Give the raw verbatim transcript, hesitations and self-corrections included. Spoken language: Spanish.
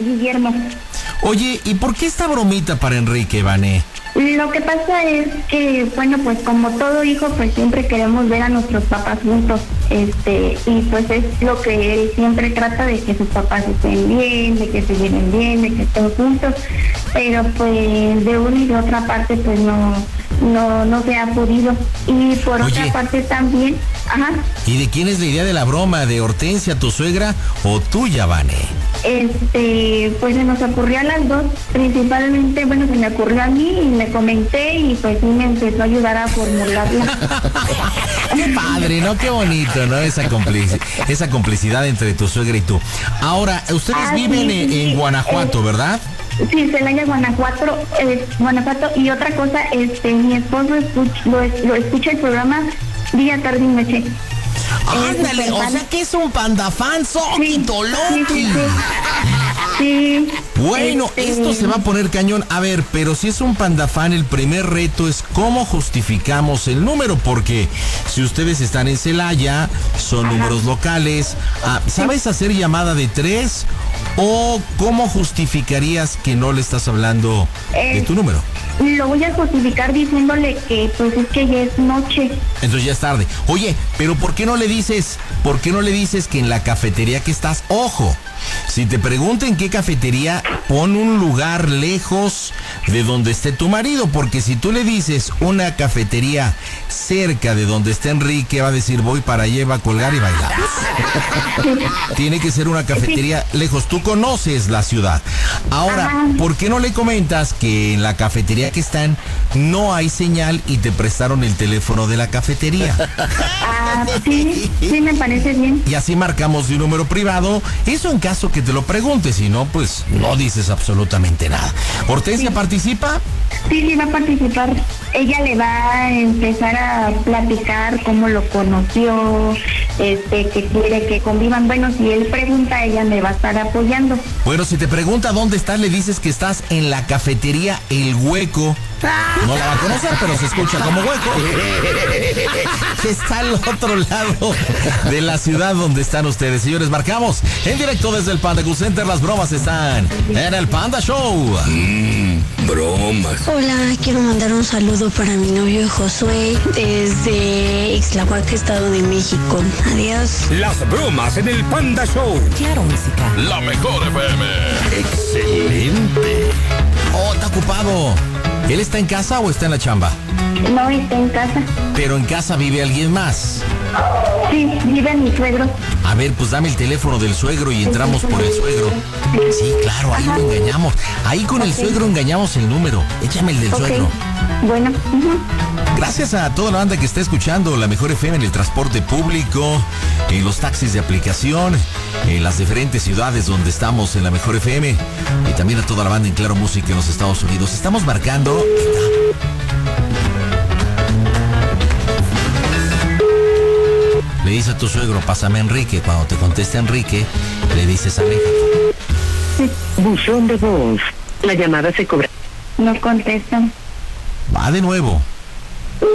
Guillermo. Oye, ¿y por qué esta bromita para Enrique, Vané? Lo que pasa es que, bueno, pues como todo hijo, pues siempre queremos ver a nuestros papás juntos, este, y pues es lo que él siempre trata, de que sus papás estén bien, de que se lleven bien, de que estén juntos, pero pues de una y de otra parte, pues no, no, no se ha podido. Y por Oye, otra parte también, ajá. ¿Y de quién es la idea de la broma? ¿De Hortensia, tu suegra, o tuya, Vané? Este, pues se nos ocurrió a las dos, principalmente, bueno, se me ocurrió a mí y me comenté y pues sí me empezó a ayudar a formularla. Qué padre, ¿no? Qué bonito, ¿no? Esa complicidad, esa complicidad entre tu suegra y tú. Ahora, ustedes Ah, viven sí, en, sí, en Guanajuato, eh, ¿verdad? Sí, Celaya, Guanajuato, eh, Guanajuato. Y otra cosa, este, mi esposo escucha, lo, lo escucha el programa día, tarde y noche. Ándale, o sea que es un panda fan, Soquito Loki. Sí, sí, sí. Sí, Bueno, este... esto se va a poner cañón. A ver, pero si es un panda fan, el primer reto es cómo justificamos el número, porque si ustedes están en Celaya, son Ajá. números locales. Ah, ¿sabes hacer llamada de tres? ¿O cómo justificarías que no le estás hablando eh, de tu número? Lo voy a justificar diciéndole que pues es que ya es noche. Entonces ya es tarde. Oye, pero ¿por qué no le dices, por qué no le dices que en la cafetería que estás, ojo, si te preguntan qué cafetería, pon un lugar lejos de donde esté tu marido, porque si tú le dices una cafetería cerca de donde está Enrique, va a decir voy para allá, va a colgar y bailar. Tiene que ser una cafetería lejos. Tú conoces la ciudad. Ahora, ¿por qué no le comentas que en la cafetería que están no hay señal y te prestaron el teléfono de la cafetería? Ah, sí, sí me parece bien. Y así marcamos de un número privado. Eso en caso que te lo preguntes, si no, pues no dices absolutamente nada. ¿Hortensia sí. participa? Sí, sí va a participar. Ella le va a empezar a platicar cómo lo conoció, este, que quiere que convivan. Bueno, si él pregunta, ella me va a estar apoyando. Bueno, si te pregunta dónde estás, le dices que estás en la cafetería El Hueco. No la va a conocer, pero se escucha como hueco. Que está al otro lado de la ciudad donde están ustedes. Señores, marcamos en directo desde el Panda Cool Center. Las bromas están en el Panda Show. Mmm, bromas. Hola, quiero mandar un saludo para mi novio Josué desde Ixtlahuaca, Estado de México. Adiós. Las bromas en el Panda Show. Claro, música. La mejor F M. Excelente. Oh, está ocupado. ¿Él está en casa o está en la chamba? No, está en casa. Pero en casa vive alguien más. Sí, vive mi suegro. A ver, pues dame el teléfono del suegro y entramos por el suegro. Sí, claro, ahí Ajá. lo engañamos. Ahí con okay. el suegro engañamos el número. Échame el del okay. suegro. Bueno. Uh-huh. Gracias a toda la banda que está escuchando la mejor F M en el transporte público, en los taxis de aplicación, en las diferentes ciudades donde estamos en la mejor F M, y también a toda la banda en Claro Música en los Estados Unidos. Estamos marcando. Le dice a tu suegro, pásame a Enrique. Cuando te conteste Enrique, le dices aléjate. Buzón de voz. La llamada se cobra. No contestan. Va de nuevo.